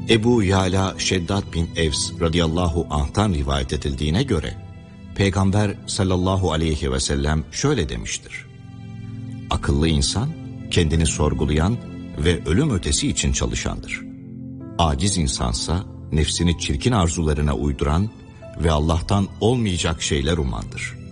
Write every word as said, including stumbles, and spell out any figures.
Ebu Yala Şeddat bin Evs radıyallahu anh'tan rivayet edildiğine göre Peygamber sallallahu aleyhi ve sellem şöyle demiştir: akıllı insan kendini sorgulayan ve ölüm ötesi için çalışandır. Aciz insansa nefsini çirkin arzularına uyduran ve Allah'tan olmayacak şeyler umandır.